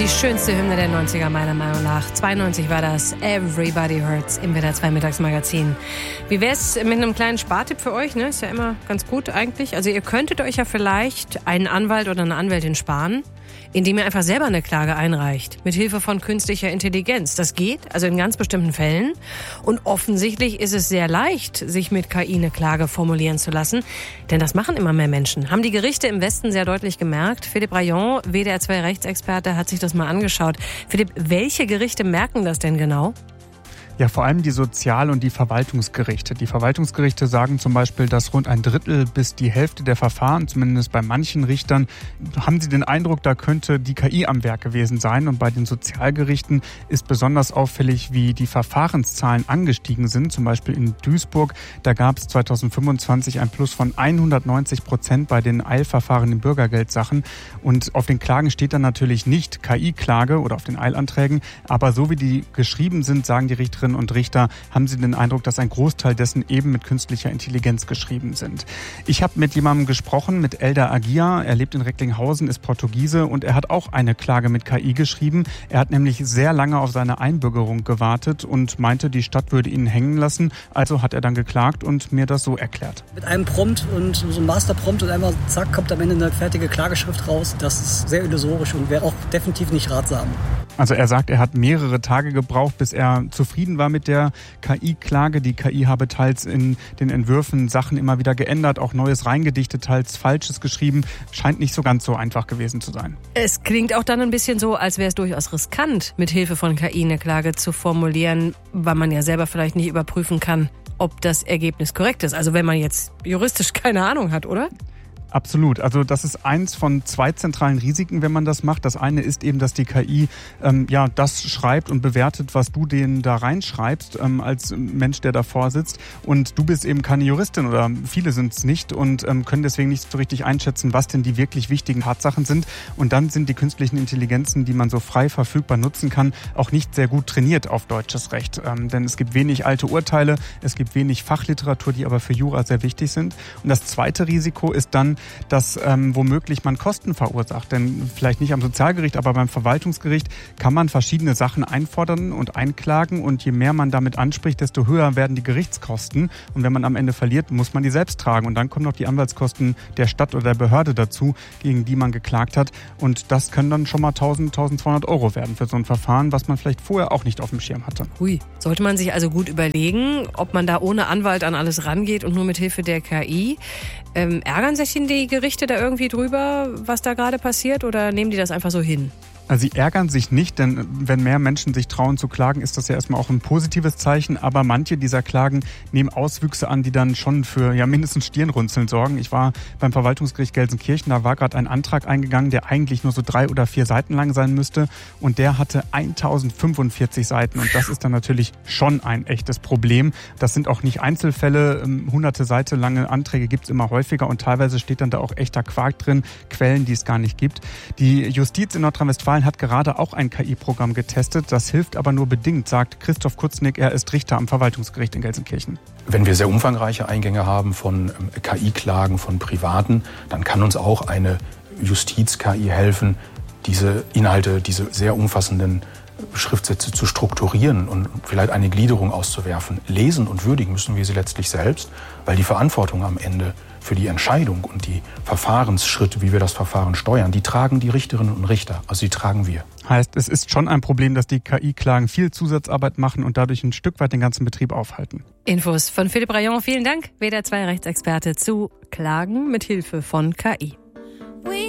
Die schönste Hymne der 90er meiner Meinung nach. 92 war das Everybody Hurts im WDR 2 Mittagsmagazin. Wie wär's mit einem kleinen Spartipp für euch? Ne? Ist ja immer ganz gut eigentlich. Also ihr könntet euch ja vielleicht einen Anwalt oder eine Anwältin sparen, indem ihr einfach selber eine Klage einreicht, mit Hilfe von künstlicher Intelligenz. Das geht, also in ganz bestimmten Fällen. Und offensichtlich ist es sehr leicht, sich mit KI eine Klage formulieren zu lassen. Denn das machen immer mehr Menschen. Haben die Gerichte im Westen sehr deutlich gemerkt. Philippe Rayon, WDR 2 Rechtsexperte, hat sich das mal angeschaut. Philipp, welche Gerichte merken das denn genau? Ja, vor allem die Sozial- und die Verwaltungsgerichte. Die Verwaltungsgerichte sagen zum Beispiel, dass rund ein Drittel bis die Hälfte der Verfahren, zumindest bei manchen Richtern, haben sie den Eindruck, da könnte die KI am Werk gewesen sein. Und bei den Sozialgerichten ist besonders auffällig, wie die Verfahrenszahlen angestiegen sind. Zum Beispiel in Duisburg, da gab es 2025 ein Plus von 190% bei den Eilverfahren in Bürgergeldsachen. Und auf den Klagen steht dann natürlich nicht KI-Klage oder auf den Eilanträgen. Aber so wie die geschrieben sind, sagen die Richterinnen und Richter, haben sie den Eindruck, dass ein Großteil dessen eben mit künstlicher Intelligenz geschrieben sind. Ich habe mit jemandem gesprochen, mit Elder Agia. Er lebt in Recklinghausen, ist Portugiese und er hat auch eine Klage mit KI geschrieben. Er hat nämlich sehr lange auf seine Einbürgerung gewartet und meinte, die Stadt würde ihn hängen lassen. Also hat er dann geklagt und mir das so erklärt. Mit einem Prompt und so einem Masterprompt und einmal zack, kommt am Ende eine fertige Klageschrift raus. Das ist sehr illusorisch und wäre auch definitiv nicht ratsam. Also er sagt, er hat mehrere Tage gebraucht, bis er zufrieden war mit der KI-Klage. Die KI habe teils in den Entwürfen Sachen immer wieder geändert, auch Neues reingedichtet, teils Falsches geschrieben. Scheint nicht so ganz so einfach gewesen zu sein. Es klingt auch dann ein bisschen so, als wäre es durchaus riskant, mit Hilfe von KI eine Klage zu formulieren, weil man ja selber vielleicht nicht überprüfen kann, ob das Ergebnis korrekt ist. Also wenn man jetzt juristisch keine Ahnung hat, oder? Absolut. Also das ist eins von zwei zentralen Risiken, wenn man das macht. Das eine ist eben, dass die KI das schreibt und bewertet, was du denen da reinschreibst als Mensch, der davor sitzt. Und du bist eben keine Juristin oder viele sind es nicht und können deswegen nicht so richtig einschätzen, was denn die wirklich wichtigen Tatsachen sind. Und dann sind die künstlichen Intelligenzen, die man so frei verfügbar nutzen kann, auch nicht sehr gut trainiert auf deutsches Recht. Denn es gibt wenig alte Urteile, es gibt wenig Fachliteratur, die aber für Jura sehr wichtig sind. Und das zweite Risiko ist dann, dass womöglich man Kosten verursacht. Denn vielleicht nicht am Sozialgericht, aber beim Verwaltungsgericht kann man verschiedene Sachen einfordern und einklagen. Und je mehr man damit anspricht, desto höher werden die Gerichtskosten. Und wenn man am Ende verliert, muss man die selbst tragen. Und dann kommen noch die Anwaltskosten der Stadt oder der Behörde dazu, gegen die man geklagt hat. Und das können dann schon mal 1.000, 1.200 Euro werden für so ein Verfahren, was man vielleicht vorher auch nicht auf dem Schirm hatte. Hui. Sollte man sich also gut überlegen, ob man da ohne Anwalt an alles rangeht und nur mit Hilfe der KI. Ärgern sich die Gerichte da irgendwie drüber, was da gerade passiert, oder nehmen die das einfach so hin? Also sie ärgern sich nicht, denn wenn mehr Menschen sich trauen zu klagen, ist das ja erstmal auch ein positives Zeichen. Aber manche dieser Klagen nehmen Auswüchse an, die dann schon für mindestens Stirnrunzeln sorgen. Ich war beim Verwaltungsgericht Gelsenkirchen, da war gerade ein Antrag eingegangen, der eigentlich nur so 3 oder 4 Seiten lang sein müsste. Und der hatte 1045 Seiten. Und das ist dann natürlich schon ein echtes Problem. Das sind auch nicht Einzelfälle. Hunderte Seiten lange Anträge gibt es immer häufiger. Und teilweise steht dann da auch echter Quark drin, Quellen, die es gar nicht gibt. Die Justiz in Nordrhein-Westfalen hat gerade auch ein KI-Programm getestet. Das hilft aber nur bedingt, sagt Christoph Kutznick. Er ist Richter am Verwaltungsgericht in Gelsenkirchen. Wenn wir sehr umfangreiche Eingänge haben von KI-Klagen von Privaten, dann kann uns auch eine Justiz-KI helfen, diese Inhalte, diese sehr umfassenden Schriftsätze zu strukturieren und vielleicht eine Gliederung auszuwerfen. Lesen und würdigen müssen wir sie letztlich selbst, weil die Verantwortung am Ende für die Entscheidung und die Verfahrensschritte, wie wir das Verfahren steuern, die tragen die Richterinnen und Richter, also die tragen wir. Heißt, es ist schon ein Problem, dass die KI-Klagen viel Zusatzarbeit machen und dadurch ein Stück weit den ganzen Betrieb aufhalten. Infos von Philippe Rayon, vielen Dank. WDR 2 Rechtsexperte zu Klagen mit Hilfe von KI.